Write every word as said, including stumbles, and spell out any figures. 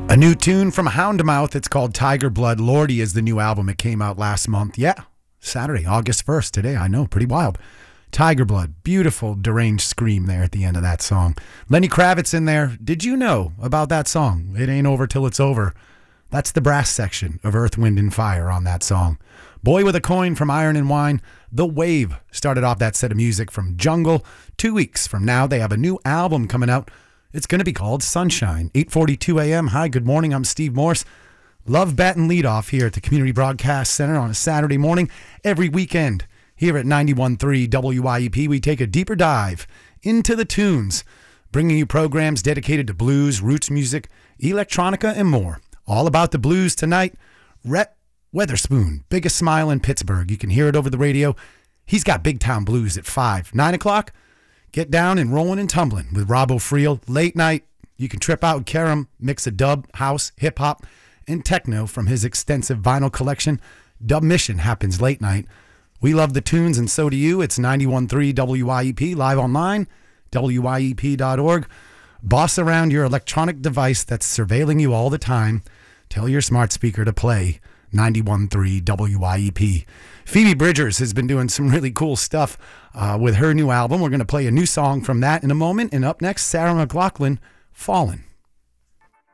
A new tune from Houndmouth. It's called Tiger Blood. Lordy is the new album. It came out last month. Yeah, Saturday, August first. Today, I know, pretty wild. Tiger Blood. Beautiful, deranged scream there at the end of that song. Lenny Kravitz in there. Did you know about that song? It ain't over till it's over. That's the brass section of Earth, Wind, and Fire on that song. Boy with a Coin from Iron and Wine. The Wave started off that set of music from Jungle. Two weeks from now, they have a new album coming out. It's going to be called Sunshine. eight forty-two a.m. Hi, good morning. I'm Steve Morse. Love batting leadoff here at the Community Broadcast Center on a Saturday morning. Every weekend here at ninety-one point three W I E P, we take a deeper dive into the tunes, bringing you programs dedicated to blues, roots music, electronica, and more. All about the blues tonight. Rhett Weatherspoon, biggest smile in Pittsburgh. You can hear it over the radio. He's got Big Town Blues at five. nine o'clock, get down and rolling and tumbling with Robbo Friel. Late night, you can trip out with Karam, mix a dub, house, hip-hop, and techno from his extensive vinyl collection. Dub Mission happens late night. We love the tunes, and so do you. It's ninety-one point three W I E P, live online, W I E P dot org. Boss around your electronic device that's surveilling you all the time. Tell your smart speaker to play ninety-one point three W I E P. Phoebe Bridgers has been doing some really cool stuff uh, with her new album. We're going to play a new song from that in a moment. And up next, Sarah McLachlan, Fallen.